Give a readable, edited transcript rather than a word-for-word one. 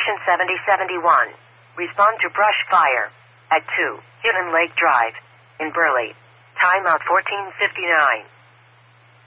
Station 7071. Respond to brush fire at 2 Hidden Lake Drive in Burley. Timeout 14:59.